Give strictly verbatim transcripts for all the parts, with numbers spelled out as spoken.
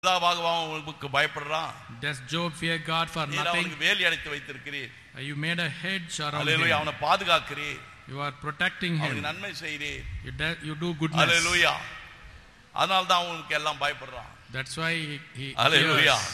பயப்படுறான். Does Job fear God for nothing? அவனுக்கு வேலி அடைத்து வைத்திருக்கிறீர். You made a hedge around him. ஹalleluya. அவனை பாதுகாக்கிறீர். You are protecting him. அவனுக்கு நன்மை செய்கிறீர். You, you do goodness. ஹalleluya. அதனால தான் அவனுக்கு எல்லாம் பயப்படுறான். That's why he, he hallelujah. fears.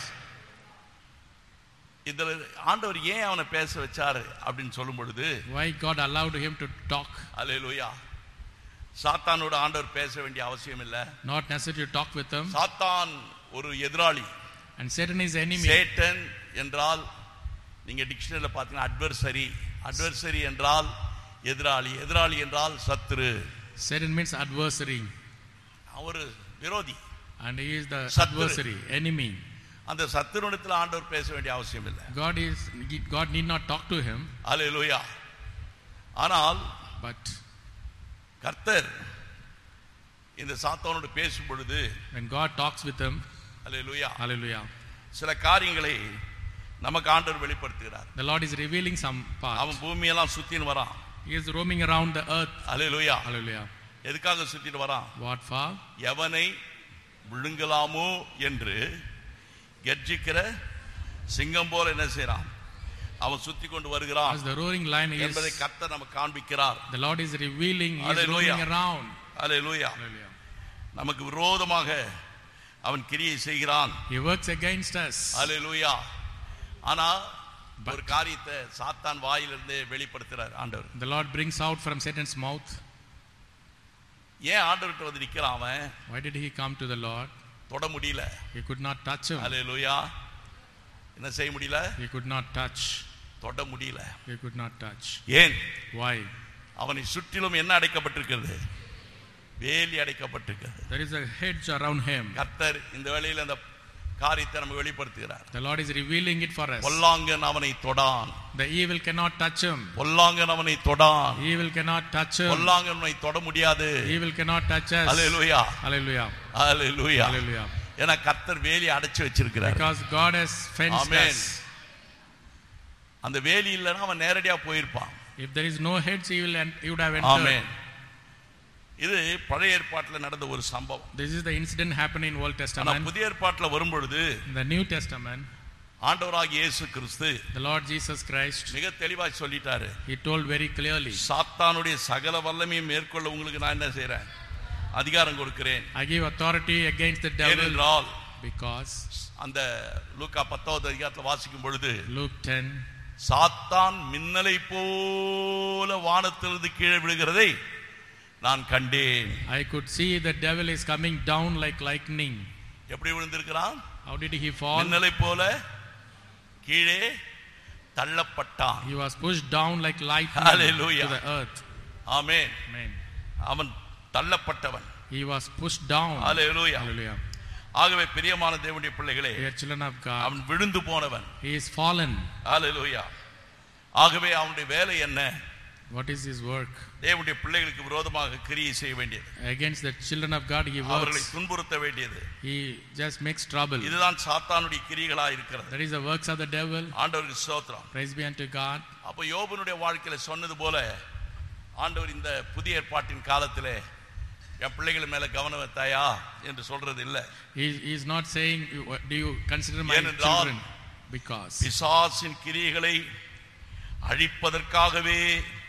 இதுல ஆண்டவர் ஏன் அவனை பேச வச்சாரு அப்படினு சொல்லும் பொழுது, why God allowed him to talk? ஹalleluya. சாத்தானோட ஆண்டவர் பேச வேண்டிய அவசியம் இல்ல. Not necessary to talk with him. சாத்தான் ஒரு எதிராளி. And Satan is enemy. Satan என்றால் நீங்க டிக்ஷனரியில பாத்தீங்கன்னா அட்வர்சரி. அட்வர்சரி என்றால் எதிராளி. எதிராளி என்றால் சத்துரு. Satan means adversary. அவர் விரோதி. And he is the சத்துரு. adversary, enemy. அந்த சத்துருனிடத்தில் ஆண்டவர் பேச வேண்டிய அவசியம் இல்லை. God is God need not talk to him. ஹalleluya. ஆனால் But கர்த்தர் இந்த சாத்தானோடு பேசும் பொழுது, when God talks with him, hallelujah, hallelujah, சில காரியங்களை நமக்கு ஆண்டவர் வெளிப்படுத்துகிறார். the Lord is revealing some part. அவன் பூமியெல்லாம் சுத்தின்னு வரான். He is roaming around the earth. Hallelujah. Hallelujah. எதுக்காக சுத்திட்டு வரான்? What for? எவனை விழுங்கலாமோ என்று கர்ஜிக்கிற சிங்கம் போல என்ன செய்றான்? அவன் சுத்தி கொண்டு வருகிறான். As the roaring lion is, என்பதை கர்த்தர் நமக்கு காண்பிக்கிறார். the Lord is revealing, he is roaming around. Hallelujah. Hallelujah. நமக்கு விரோதமாக அவன் கிரியை செய்கிறான். He works against us. ஹalleluya. ஆனா ஒரு காரியத்தை சாத்தான் வாயிலிருந்து வெளிப்படுத்துறார் ஆண்டவர். The Lord brings out from Satan's mouth. ஏன் ஆண்டவர்ட்ட வந்து நிக்கிறான் அவன்? Why did he come to the Lord? தொட முடியல. He could not touch him. ஹalleluya. என்ன செய்ய முடியல? He could not touch. தொட முடியல. He could not touch. ஏன்? Why? அவனை சுற்றிலும் என்ன அடைக்கப்பட்டிருக்கிறது? வேலி அடைக்கப்பட்டிருக்கிறது. There is a hedge around him. கர்த்தர் இந்த வேளையில அந்த காரியத்தை நமக்கு வெளிப்படுத்துகிறார். The Lord is revealing it for us. பொல்லாங்கன் அவனை தொடான். The evil cannot touch him. பொல்லாங்கன் அவனை தொடான். Evil cannot touch him. பொல்லாங்கன் அவனை தொட முடியாது. Evil cannot touch us. ஹalleluya. Hallelujah. ஹalleluya. Hallelujah. ஏனா கர்த்தர் வேலி அடைச்சு வச்சிருக்கிறார். Because God has fenced us. அந்த வேலி இல்லனா அவன் நேரடியா போயிருப்பான். If there is no hedge, he will he would have entered. ஆமென். இது பழைய ஏற்பாட்டில் நடந்த ஒரு சம்பவம். This is the incident happening in Old Testament. ஆனா புதிய ஏற்பாட்டில் வரும் பொழுது, in the New Testament, ஆண்டவராகிய இயேசு கிறிஸ்து, the Lord Jesus Christ, மிக தெளிவாய் சொல்லிட்டாரு. he told very clearly, சாத்தானுடைய சகல வல்லமையை மேற்கொள்ள உங்களுக்கு நான் என்ன செய்றேன்? அதிகாரம் கொடுக்கிறேன். I give authority against the devil. ஏனென்றால் Because அந்த லூக்கா பத்தாவது அதிகாரத்தில் வாசிக்கும் பொழுது, Luke ten, சாத்தான் மின்னலை போல வானத்திலிருந்து கீழே விழுகிறதை நான் கண்டேன். I could see the devil is coming down like lightning. எப்படி விழுந்திருக்கிறான்? How did he fall? மின்னலை போல கீழே தள்ளப்பட்டான். He was pushed down like lightning. Hallelujah. To the earth. Amen. Amen. அவன் தள்ளப்பட்டவன். He was pushed down. Hallelujah. Hallelujah. ஆகவே பிரியமான தேவனுடைய பிள்ளைகளே, Dear children of God, அவன் விழுந்து போனவன். he is fallen. Hallelujah. ஆகவே அவனுடைய வேலை என்ன? What is his work? தேவனுடைய பிள்ளைகளுக்கு விரோதமாக கிரியை செய்ய வேண்டியது. Against the children of God he அவர்களை works. துன்புறுத்த வேண்டியது. He just makes trouble. இதுதான் சாத்தானுடைய கிரியைகளா இருக்கிறது. That is the works of the devil. ஆண்டவருக்கு ஸ்தோத்திரம். Praise be unto God. அப்ப யோபுனுடைய வாழ்க்கையில சொன்னது போல ஆண்டவர் இந்த புதிய ஏற்பாட்டின் காலத்திலே என் பிள்ளைகள் மேல கவனம் வைத்தாயா என்று சொல்றது இல்ல. He is not saying, do you consider my ஏனென்றால் children? Because பிசாசின் கிரியைகளை அழிப்பதற்காகவே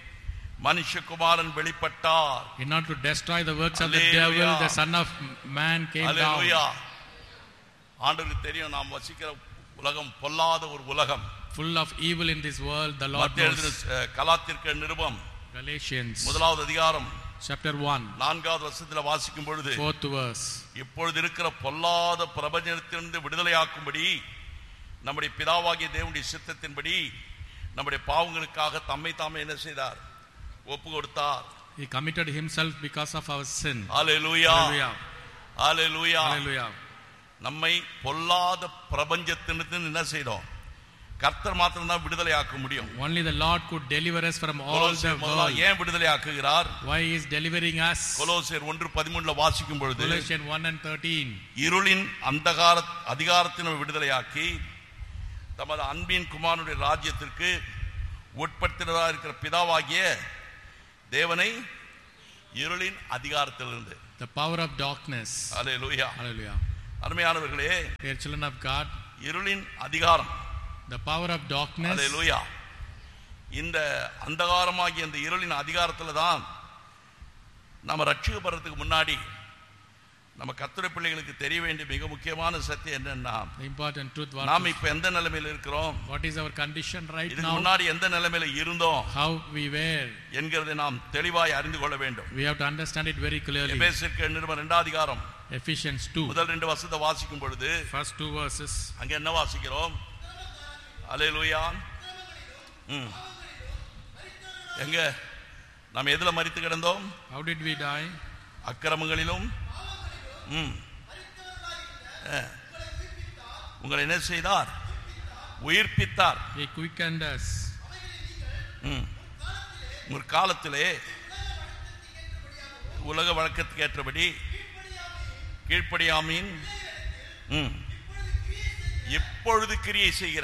மனுஷகுமாரன் வெளிப்பட்டார். in order to destroy the works of the Hallelujah. devil, the Son of Man came Hallelujah. down. ஆண்டவருக்கு தெரியும் நாம் வசிக்கிற உலகம் பொல்லாத ஒரு உலகம். Full of evil in this world, the Lord மத்தேயு knows. எழுதின கலாத்தியர்க்கு நிருபம் Galatians முதலாவது அதிகாரம் chapter one, நான்காவது வசனத்தில் வாசிக்கும் பொழுது, fourth verse. இப்பொழுது இருக்கிற பொல்லாத பிரபஞ்சத்திலிருந்து விடுதலையாக்கும்படி நம்முடைய பிதாவாகிய தேவனுடைய சித்தத்தின்படி நம்முடைய பாவங்களுக்காக தம்மை தாமே என்ன செய்தார்? ஒப்பு கொடுத்தார். He committed himself because of our sin. Hallelujah. Hallelujah. Hallelujah. Hallelujah. நம்மை பொல்லாத பிரபஞ்சத்திலிருந்து என்ன செய்தோம்? கர்த்தர் மாத்திரம் தான் விடுதலையாக்க முடியும். Only the Lord could deliver us from all the world. ஏன் விடுதலையாக்குகிறார்? Why he is delivering us? கொலோசியர் ஒன்று பதிமூன்று வாசிக்கும் பொழுது, Colossians one and thirteen, இருளின் அந்தகார அதிகாரத்தினை விடுதலையாக்கி தமது அன்பின் குமாரனுடைய ராஜ்யத்திற்கு உட்படுத்தினதா இருக்கிற பிதாவாகிய தேவனை இருளின் அதிகாரத்திலிருந்து, the power of darkness. Hallelujah, Hallelujah. அருமையானவர்களே, dear children of God, இருளின் அதிகாரம், the power of darkness, அல்லேலூயா, இந்த அந்தகாரமாகிய இந்த இருளின் அதிகாரத்துல தான் நம்ம ரட்சிக்கப்படுறதுக்கு முன்னாடி நம்ம கர்த்தருடைய பிள்ளைகளுக்கு தெரிய வேண்டிய மிக முக்கியமான சத்தியம் என்னன்னா, the important truth, நாம் இப்ப எந்த நிலைமையில இருக்கிறோம், what is our condition right இதுக்கு now, முன்னாடி எந்த நிலைமையில இருந்தோம் how we were, என்கிறதை நாம் தெளிவாய் அறிந்து கொள்ள வேண்டும். we have to understand it very clearly. எபேசியருக்கு நிருபம் இரண்டாம் அதிகாரம் Ephesians two, முதல் ரெண்டு வசனத்தை வாசிக்கும் பொழுது first two verses, அங்க என்ன வாசிக்கிறோம்? அல்லேலூயா. ம் எங்க நாம் எதுல மரித்து கிடந்தோம்? how did we die? அக்கிரமங்களிலும் ம் உங்களை என்ன செய்தார்? உயிர்ப்பித்தார். He quickened us. ம் ஒரு காலத்திலே உலக வழக்கத்துக்கு ஏற்றபடி கீழ்ப்படியாமீன் ம் இப்பொழுது கிரியை செய்கிற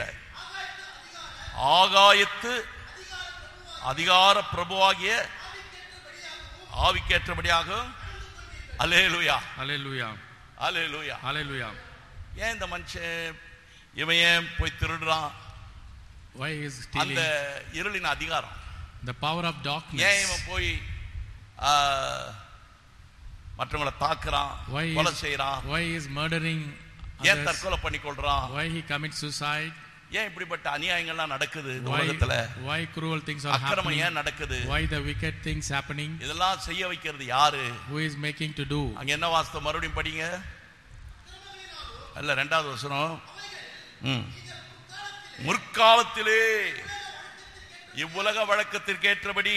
ஆகாயத்து அதிகார பிரபுவாகிய ஆவிக்கேற்றபடியாக. அல்லேலூயா, Hallelujah, அல்லேலூயா, hallelujah. ஏன் இந்த மனுஷன் இவன் ஏன் போய் திருடுறான்? Why is அந்த stealing? இருளின் அதிகாரம். The power of ஏன் darkness. இவன் போய் மற்றவங்களை தாக்குறான், Why கொலை is, செய்யறான்? why is murdering ஏன் others? தற்கொலை பண்ணிக்கொள்றான்? Why he commits suicide? ஏன் இப்படிப்பட்ட அநியாயங்கள்லாம் நடக்குது இந்த Why, உலகத்துல? why cruel things are அக்கிரமம் happening? ஏன் நடக்குது? Why the wicked things happening? இதெல்லாம் செய்ய வைக்கிறது யாரு? Who is making to do? அங்க என்ன வாஸ்தவம்? மறுபடியும் படிங்க. அல்ல ரெண்டாவது வசனம். ம் முற்காலத்திலே இவ்வுலக வழக்கத்திற்கு ஏற்றபடி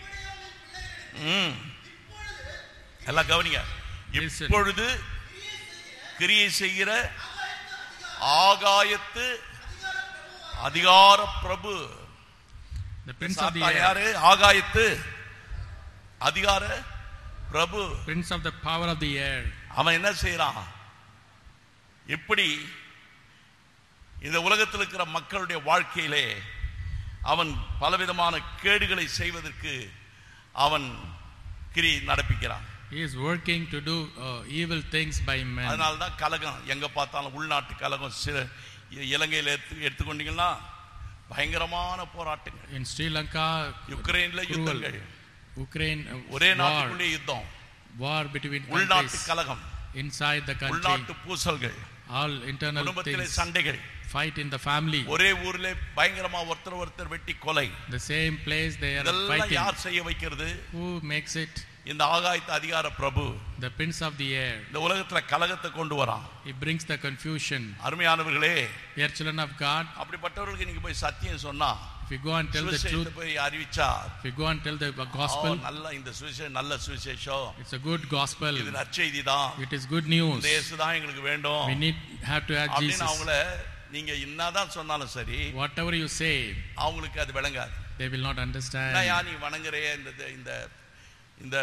ம் எல்லாம் கவனிங்க. இப்பொழுது கிரியை செய்கிற ஆகாயத்து அதிகார பிரபு. The prince of the air. யாரு? ஆகாயத்து அதிகார பிரபு. Prince of the power of the air. அவன் என்ன செய்யறான்? இப்படி இந்த உலகத்தில் இருக்கிற மக்களுடைய வாழ்க்கையிலே அவன் பலவிதமான கேடுகளை செய்வதற்கு அவன் கிரி நடப்பிக்கிறான். He is working to do uh, evil things by men. அதனால தான் கலகம் எங்க பார்த்தாலும் உள்நாட்டு கலகம். சில இலங்கையில் எடுத்து எடுத்துக்கொண்டீங்கன்னா பயங்கரமான போராட்டங்கள். In Sri Lanka, யுக்ரைன்ல யுத்தங்கள், Ukraine, uh, ஒரே war, நாட்டுக்குள்ளே யுத்தம், war between உள்நாட்டு countries, கலகம், inside the country, உள்நாட்டு பூசல்கள், all internal குடும்பத்திலே things, சண்டைகள், fight in the family. ஒரே ஊர்ல பயங்கரமா ஒருத்தர் ஒருத்தர் வெட்டி கொலை. The same place they are இதெல்லாம் fighting. யார் செய்ய வைக்கிறது? Who makes it? இந்த ஆகாயத்து அதிகார பிரபு. The prince of the air. இந்த உலகத்துல கலகத்தை கொண்டு வரான். He brings the confusion. அருமையானவர்களே, Dear children of God, அப்படிப்பட்டவர்களுக்கு நீங்க போய் சத்தியம் சொன்னா, if you go and tell the truth, போய் அறிவிச்சா, if you go and tell the gospel, நல்ல இந்த சுவிசேஷம் நல்ல சுவிசேஷம், it's a good gospel, இது நற்செய்தி தான், it is good news, இந்த இயேசு தான் எங்களுக்கு வேண்டும், we need have to have அப்படின்னு Jesus. அவங்கள நீங்க என்னதான் சொன்னாலும் சரி, Whatever you say, அவங்களுக்கு அது விளங்காது. they will not understand. யா நீ வணங்குறே இந்த இந்த இந்த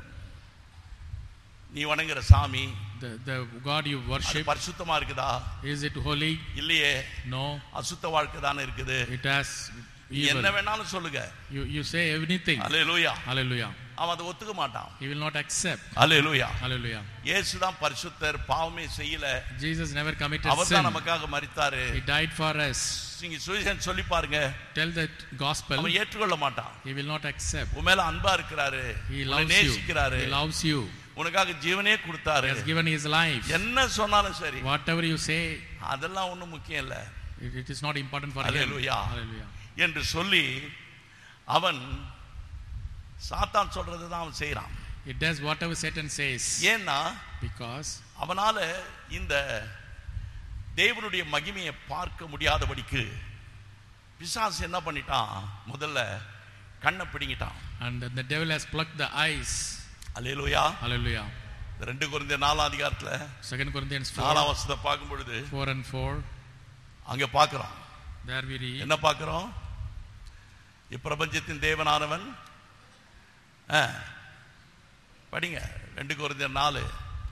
நீ வணங்குற சாமி, the the God you worship, பரிசுத்தமா இருக்குதா? is it holy? இல்லையே. No, அசுத்த வாழ்க்கை தானே இருக்குது. it has என்ன evil. வேணாலும் சொல்லுங்க, You you say anything. Hallelujah. Hallelujah. அவன் அதை ஒத்துக்க மாட்டான். He will not accept. Hallelujah. Hallelujah. இயேசு தான் பரிசுத்தர், பாவமே செய்யல, Jesus never committed அவர் sin. தான் நமக்காக மரித்தாரு. He died for us. நீங்க சுவிசேஷம் சொல்லி பாருங்க, Tell the gospel. அவன் ஏற்றுக்கொள்ள மாட்டான். He will not accept. உன் மேல அன்பா இருக்கிறாரு, He உன்னை loves you. நேசிக்கிறாரு, He loves you. உனக்காக ஜீவனே கொடுத்தாரு. He has given his life. என்ன சொன்னாலும் சரி, Whatever you say, அதெல்லாம் ஒண்ணும் முக்கியம் இல்ல, it, it is not important for him. Hallelujah. Hallelujah. என்று சொல்லி அவன் சாத்தான் சொல்றதுதான் அவன் செய்யறான். It does whatever Satan says. ஏன்னா Because அவனால இந்த தேவனுடைய மகிமையை பார்க்க முடியாதபடிக்கு பிசாசு என்ன பண்ணிட்டான்? முதல்ல கண்ணை பிடிங்கிட்டான். and the devil has plucked the eyes. Hallelujah. Hallelujah. ரெண்டு கொரிந்தியர் நாலாம் அதிகாரத்துல Second Corinthians நாலாம் four, வசனத்தை பார்க்கும் பொழுது four and four. அங்க பார்க்கிறோம். There we read. என்ன பார்க்கிறோம்? இப்பிரபஞ்சத்தின் தேவனானவன், ஆ, படிங்க ரெண்டு கொரிந்தியர் நாலு.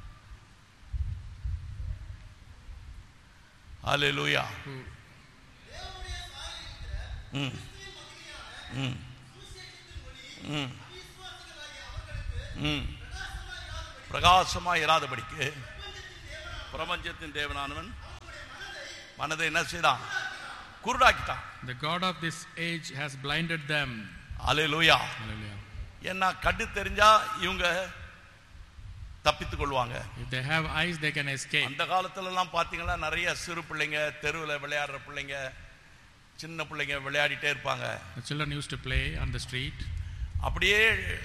அல்லேலூயா. ம் ம் ம் ம் பிரகாசமா இராதபடிக்கு பிரபஞ்சத்தின் தேவனானவன் மனதை என்ன செய்தான்? குருடாக்கிட்டான். The God of this age has blinded them. Hallelujah. Hallelujah. என்ன கண்ணு தெரிஞ்சா இவங்க தப்பித்துக் கொள்வாங்க. If they have eyes, they can escape. அந்த காலத்துல எல்லாம் பாத்தீங்கன்னா நிறைய சிறு பிள்ளைங்க தெருவில் விளையாடுற பிள்ளைங்க சின்ன பிள்ளைங்க விளையாடிட்டே இருப்பாங்க. The children used to play on the street. அப்படியே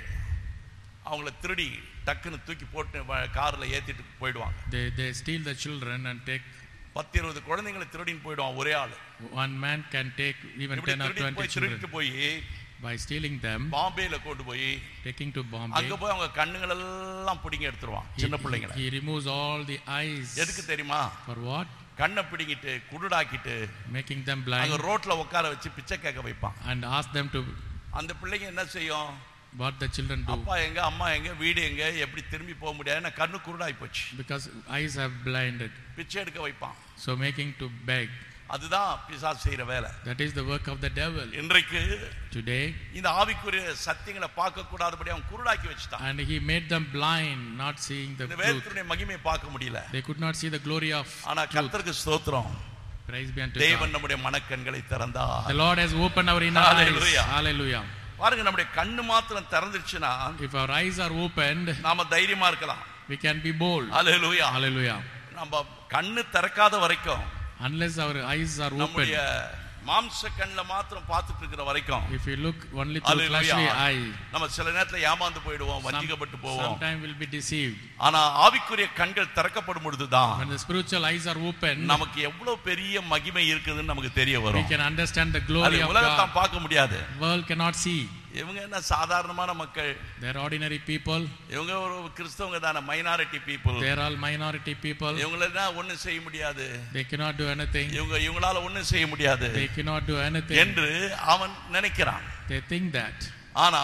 அவங்கள திருடி டக்குன்னு தூக்கி போட்டு கார்ல ஏத்திட்டு போயிடுவாங்க. They they steal the children and take. பத்து இருபது குழந்தைகளை திருடின்னு போயிடுவான் ஒரே ஆளு. One man can take even ten or twenty children. போய் by stealing them, பாம்பேல கொண்டு போய் taking to Bombay, அங்க போய் அவங்க கண்ணுகள் எல்லாம் பிடிங்கி எடுத்துருவான் சின்ன பிள்ளைங்களை. He removes all the eyes. எதுக்கு தெரியுமா? For what? கண்ணை பிடிங்கிட்டு குருடாக்கிட்டு making them blind. அங்க ரோட்ல உட்கார வச்சு பிச்சை கேட்க வைப்பான். And ask them to. அந்த பிள்ளைங்க என்ன செய்யும்? What the children do? அப்பா எங்க அம்மா எங்க வீடு எங்க எப்படி திரும்பி போக முடியாது கண்ணு குருடாய் போச்சு. Because eyes have blinded. பிச்சை எடுக்க வைப்பான். So making to beg. அதுதான் பிசாசு செய்யற வேலை. That is the work of the devil. இன்றைக்கு today இந்த ஆவிக்குரிய சத்தியங்களை பார்க்க கூடாதபடி அவன் குருடாக்கி வச்சிட்டான். And he made them blind, not seeing the இந்த truth. வேதத்துடைய மகிமையை பார்க்க முடியல. They could not see the glory of ஆனா கர்த்தருக்கு ஸ்தோத்திரம். Praise be unto தேவன் God. நம்முடைய மனக்கண்களை திறந்தார். The Lord has opened our inner eyes. Hallelujah. பாருங்க நம்முடைய கண்ணு மாத்திரம் திறந்துச்சுனா if our eyes are opened, நாம தைரியமா இருக்கலாம். we can be bold. Hallelujah. Hallelujah. நம்ம கண்ணு திறக்காத வரைக்கும், unless our eyes are open, நம்முடைய மாம்ச கண்ணுல மாத்திரம் பார்த்துட்டு இருக்கிற வரைக்கும், if you look only through fleshly eye, நம்ம சில நேரத்துல ஏமாந்து போய்டுவோம், வஞ்சிக்கப்பட்டு போவோம். sometime will be deceived. ஆனா ஆவிக்குரிய கண்கள் திறக்கப்படும் பொழுதுதான் when the spiritual eyes are open, நமக்கு எவ்வளவு பெரிய மகிமை இருக்குதுன்னு நமக்கு தெரிய வரும். we can understand the glory of உலகத்தை God. பார்க்க முடியாது. World cannot see. இவங்க என்ன சாதாரணமான மக்கள். They are ordinary people. இவங்க ஒரு கிறிஸ்தவங்க தான, minority people. They are all minority people. இவங்கள ஒண்ணும் செய்ய முடியாது. They cannot do anything. இவங்க இவங்களால ஒண்ணும் செய்ய முடியாது. They cannot do anything என்று அவன் நினைக்கிறான். They think that. ஆனா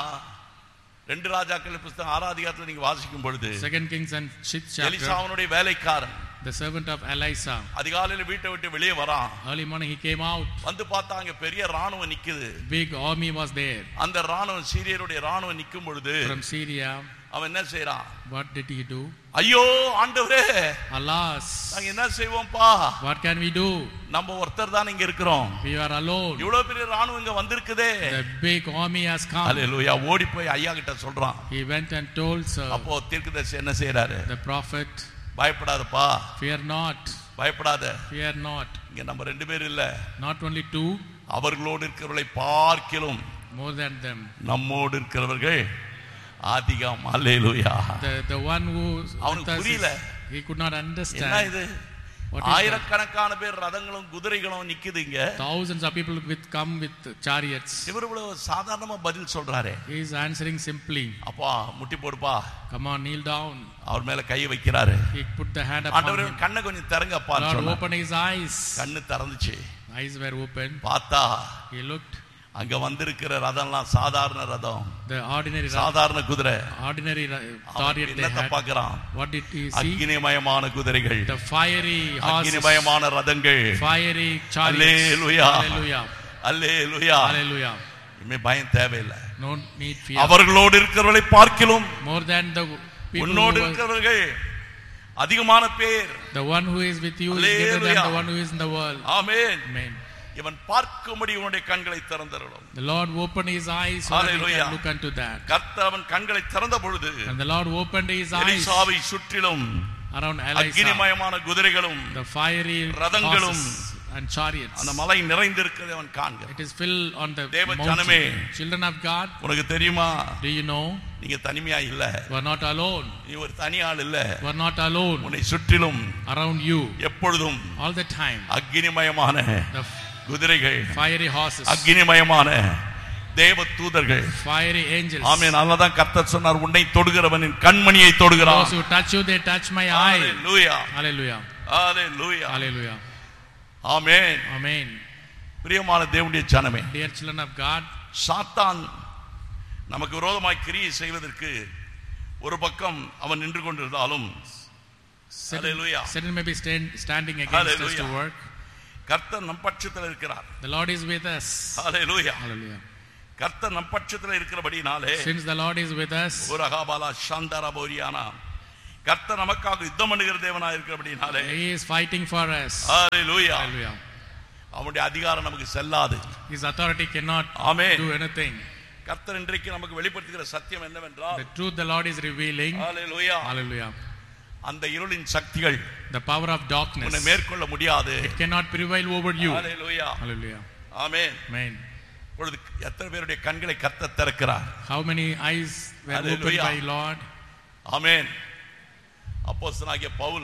ரெண்டு ராஜாக்கள் புத்தகம் ஆறாம் அதிகாரத்துல நீங்க வாசிக்கும் பொழுது, Second Kings and sixth chapter, எலிசாவுடைய வேலைக்காரன், the servant of Elisha, அதிகாலையில வீட்டை விட்டு வெளியே வரான். early morning he came out. வந்து பார்த்தா அங்க பெரிய ராணுவம் நிக்குது. Big army was there. அந்த ராணுவம், சீரியருடைய ராணுவம் நிக்கும் பொழுது from Syria. அவன் என்ன செய்றான்? What did he do? ஐயோ ஆண்டவரே, alas, நாங்க என்ன செய்வோம்பா? what can we do? நம்ம ஒருத்தர் தான் இங்க இருக்கிறோம். We are alone. இவ்வளவு பெரிய ராணுவம் இங்க வந்திருக்குதே. The big army has come. ஹalleluya. ஓடி போய் ஐயா கிட்ட சொல்றான். He went and told sir. அப்போ தீர்க்கதரிசி என்ன செய்றாரு? The prophet, பயப்படாதப்பா, fear not. பயப்படாத. Fear not. இங்க நம்ம ரெண்டு பேர் இல்ல, Not only two, அவர்களோடு இருக்கிறவர்களை பார்க்கிலும் more than them. நம்மோடு இருக்கிறவர்கள் அதிகம். அல்லேலூயா. The the one who அவனுக்கு புரியல. he could not understand. என்ன இது? What is that? ஆயிரக்கணக்கான பேர் ரதங்களும் குதிரைகளும் நிக்குதுங்க. Thousands of people with come with chariots. இவர் இவ்வளவு சாதாரணமா பதில் சொல்றாரே. He is answering simply. அப்பா முட்டி போடுப்பா. Come on, kneel down. அவர் மேல கை வைக்கிறாரு. He put the hand upon ஆண்டவரே him. கண்ணை கொஞ்சம் திறங்கப்பா Lord சொன்னார். opened his eyes. கண்ணு திறந்துச்சு. Eyes were open. பார்த்தா He looked. அங்க வந்திருக்கிற ரதம்லாம் சாதாரண ரதம், The ordinary சாதாரண குதிரை. ordinary chariot they என்னத்த had. பார்க்கறான்? What did he see? அக்கினிமயமான குதிரைகள், The fiery horses, அக்கினிமயமான ரதங்கள். fiery chariots. Hallelujah. Hallelujah. அல்லேலூயா. Hallelujah. இனிமே பயம் தேவையில்லை. No need fear. அவர்களோடு இருக்கிறவர்களை பார்க்கிலும் More than the people உன்னோடு who are, இருக்கிறவர்கள் அதிகமான பேர். the one who is with you is greater than Hallelujah. the one who is in the world. Amen. Amen. இவன் பார்க்கும்படி உன்னுடைய கண்களை திறந்தருளும். The Lord opened his eyes so that he Hallelujah. can look unto that. கர்த்தர் அவன் கண்களை திறந்த பொழுது And the Lord opened his eyes எலிசாவை சுற்றிலும் around Elisha, அக்கினிமயமான குதிரைகளும் the fiery ரதங்களும் horses and chariots. அந்த மலை நிறைந்திருக்கிறதை அவன் காண்கிறான். It is filled on the தேவ mountain. ஜனமே, Children of God, உனக்கு தெரியுமா, do you know? நீங்க தனிமையா இல்ல. You are not alone. நீ ஒரு தனி ஆள் இல்ல. You are not alone. உன்னை சுற்றிலும் Around you, எப்பொழுதும் all the time, அக்கினிமயமான the குதிரைகள், fiery horses, அக்கினிமயமான தேவ தூதர்கள். fiery angels. ஆமென். அல்லாஹ் கர்த்தர் சொன்னார், உன்னை தொடுகிறவனின் கண்மணியை தொடுகிறான். Those who touch you, they touch my eye. Hallelujah. Hallelujah. Hallelujah. Hallelujah. Amen. Amen. பிரியமான தேவனுடைய ஜனமே, Dear children of God, சாத்தான் நமக்கு விரோதமாய் கிரியை செய்வதற்கு ஒரு பக்கம் அவன் நின்று கொண்டிருந்தாலும், Satan, Hallelujah. Satan may be stand, standing against us to Hallelujah. work. கர்த்தர் நம் பட்சத்தில் இருக்கிறார். The Lord is with us. Hallelujah. Hallelujah. கர்த்தர் நம் பட்சத்தில் இருக்கிறபடினாலே, Since the Lord is with us, உரகாபாலா சாந்தரபோரியானா, கர்த்தர் நமக்காக யுத்தம் பண்ணுகிற தேவனாய் இருக்கிறபடினாலே He is fighting for us. Hallelujah. Hallelujah. அவருடைய அதிகாரம் நமக்கு செல்லாது. His authority cannot Amen. do anything. கர்த்தர் இன்றைக்கு நமக்கு வெளிப்படுத்துகிற சத்தியம் என்னவென்றால், The truth the Lord is revealing. Hallelujah. Hallelujah. அந்த இருளின் சக்திகள் The power of darkness, உன்னை மேற்கொள்ள முடியாது. it cannot prevail over you. Hallelujah. Hallelujah. Amen. Amen. பொழுது எத்தனை பேருடைய கண்களை கர்த்தர் திறக்கிறார். How many eyes were Hallelujah. opened by Lord? ஆமென். அப்போஸ்தலனாகிய பவுல்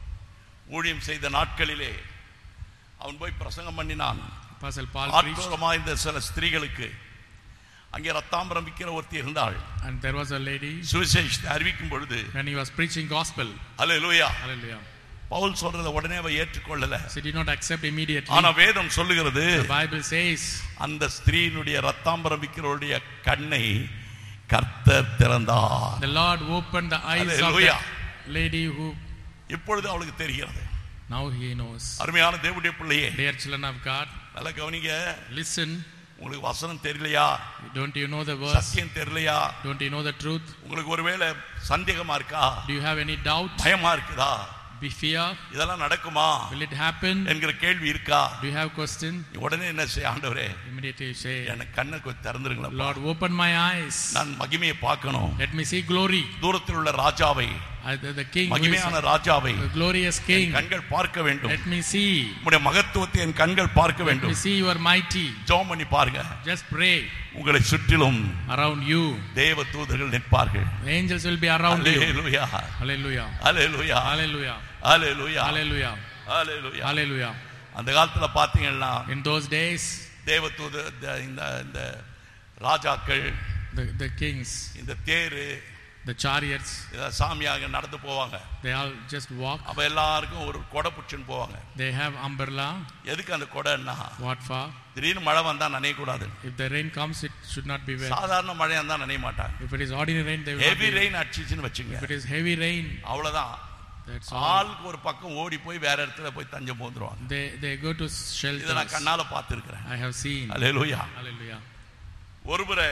ஊழியம் செய்த நாட்களிலே அவன் போய் பிரசங்கம் பண்ணினான். Apostle Paul preached, ஆற்றோரமாக இந்த சில ஸ்திரீகளுக்கு அங்கே ரத்தாம்பரம் விற்கிற ஒருத்தி இருந்தாள். and there was a lady, சுவிசேஷத்தை அறிவிக்கும் பொழுது when he was preaching gospel. Hallelujah. Hallelujah. Pavul சொல்றத உடனே அவ ஏற்றுக்கொள்ளல. She did not accept immediately. ஆனா வேதம் சொல்லுகிறது, The Bible says, அந்த ஸ்திரீனுடைய ரத்தாம்பரம் விற்கிறவருடைய கண்ணை கர்த்தர் திறந்தார். the Lord opened the eyes Hallelujah. of the lady who இப்பொழுது அவளுக்கு தெரிகிறது. now he knows. அருமையான தேவனுடைய பிள்ளையே, Dear children of God, நல்லா கவனிங்க. listen. உங்களுக்கு வசனம் தெரியலையா? Don't you know the verse? சத்தியம் தெரியலையா? Don't you know the truth? உங்களுக்கு ஒருவேளை சந்தேகமா இருக்கா? Do you have any doubt? பயமா இருக்குதா? Be fear? இதெல்லாம் நடக்குமா Will it happen? என்கிற கேள்வி இருக்கா? Do you have question? உடனே என்ன செய்ய, ஆண்டவரே Immediately you say, எனக்கு கண்ணை கொஞ்சம் திறந்துருங்களா, Lord, open my eyes. நான் மகிமையை பார்க்கணும். Let me see glory. தூரத்தில் உள்ள ராஜாவை, Uh, the, the king who is மகிமையான ராஜாவை the glorious என் king. கண்கள் பார்க்க வேண்டும். Let me see. உம்முடைய மகத்துவத்தை என் கண்கள் பார்க்க Let me வேண்டும். see you are mighty. ஜெபம் பண்ணி பாருங்க. Just pray. உங்களை சுற்றிலும் Around you, தேவ தூதர்கள் நிற்பார்கள். the angels will be around you. Hallelujah. Hallelujah. Hallelujah. Hallelujah. Hallelujah. Hallelujah. Hallelujah. Hallelujah. அந்த காலத்துல பாத்தீங்கன்னா In those days, தேவ தூத இந்த இந்த ராஜாக்கள், the, the kings, இந்த தேரு, the chariots, இத சாமியாக நடந்து போவாங்க. they all just walk. அப்ப எல்லாருக்கும் ஒரு கொடை புடிச்சுன்னு போவாங்க. They have umbrella. எதுக்கு அந்த கொடைன்னா, What for? திடீர்னு மழை வந்தா நனைய கூடாது. If the rain comes, it should not be wet. சாதாரண மழையா இருந்தா நனைய மாட்டாங்க. If it is ordinary rain, they will not heavy be wet. Rain அடிச்சிச்சுன்னு வச்சுங்க, If it is heavy rain, அவ்வளவுதான். that's all. ஆளுக்கு ஒரு பக்கம் ஓடி போய் வேற இடத்துல போய் தஞ்சம் போந்துருவாங்க. They they go to இதை நான் shelters. கண்ணால பார்த்திருக்கிறேன். I have seen. Hallelujah. Hallelujah. ஒருமுறை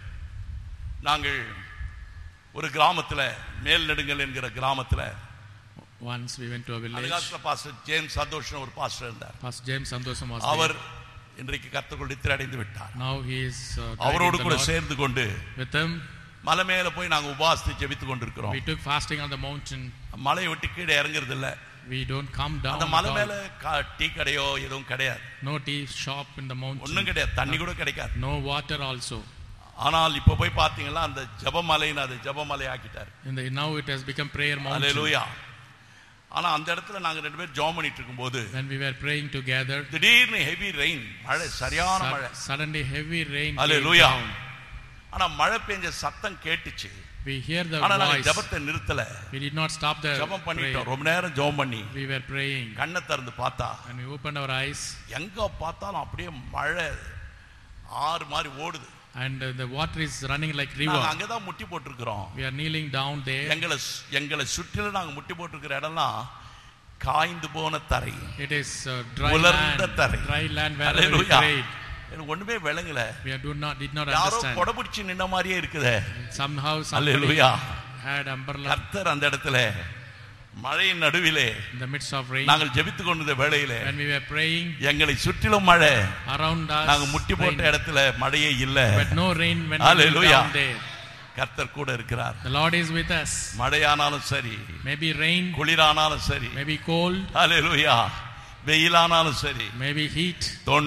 நாங்கள் ஒரு கிராமத்துல, மேல் நெடுங்கல் என்கிற கிராமத்துல, Once we went to a அந்த village. காலத்துல பாஸ்டர் ஜேம்ஸ் சந்தோஷம் ஒரு பாஸ்டர் இருந்தார். Pastor James Santosam was our there. இன்றைக்கு கர்த்தருக்குள் நித்திரை அடைந்து விட்டார். Now he is uh, died in அவரோடு the கூட Lord. சேர்ந்து கொண்டு With him, மலை மேல போய் நாங்க உபாசித்து ஜெபித்து கொண்டிருக்கிறோம். we took fasting on the mountain. மலையை விட்டு கீழே இறங்குறது இல்ல. We don't come down. அந்த at மலை all. மேல கா- டீ கடையோ எதுவும் கிடையாது, No tea shop in the mountain. ஒண்ணும் கிடையாது, தண்ணி கூட கிடைக்காது. No water also. ஆனால் இப்ப போய் பாத்தீங்கன்னா அந்த ஜெபமலைன்னு அது ஜெபமலை ஆக்கிட்டார். In the, now it has become prayer mountain. ஹalleluya. ஆனா அந்த இடத்துல நாங்க ரெண்டு பேரும் ஜெபம் பண்ணிட்டு இருக்கும்போது When we were praying together, திடீர்னு ஹெவி ரெயின், மழை, சரியான மழை. sud- suddenly heavy rain came ஹalleluya. down. ஆனா மழை பெஞ்ச சத்தம் கேட்டுச்சு. We hear the ஆனா நாங்க voice. ஜெபத்தை நிறுத்தல. We did not stop the ஜெபம் பண்ணிட்டோம். prayer. ரொம்ப நேரம் ஜெபம் பண்ணி We were praying. கண்ணை திறந்து பார்த்தா When we opened our eyes, எங்க பார்த்தாலும் அப்படியே மழை ஆறு மாதிரி ஓடுது. and uh, the water is running like நாங்க river. அங்கதான் முட்டி போட்டிருக்கிறோம். We are kneeling down there. எங்களை எங்களை சுற்றிலும் நாங்க முட்டி போட்டிருக்கிற இடம்லாம் காய்ந்து போன தரை, It is uh, dry உலர்ந்த land. தரை. Dry land wherever we hallelujah. prayed. எனக்கு ஒண்ணுமே விளங்கல. We do not did not யாரோ understand. கொடை பிடிச்சு நின்ன மாதிரியே இருக்குதே. Somehow somebody hallelujah. had umbrella கர்த்தர் அந்த இடத்துல மழையின் நடுவிலே in the midst of rain. நாங்கள் ஜெபித்துக் கொண்டிருந்த வேளையிலே When we were praying, எங்களை சுற்றிலும் மழை, around us நாங்க முட்டி போட்ட rain, இடத்துல மழையே இல்ல. but no rain when we went Hallelujah. down there. கர்த்தர் கூட இருக்கிறார். The Lord is with us. மழையானாலும் சரி, Maybe rain, குளிரானாலும் சரி, maybe cold, ஹalleluya, வெயிலானாலும் சரி, maybe heat,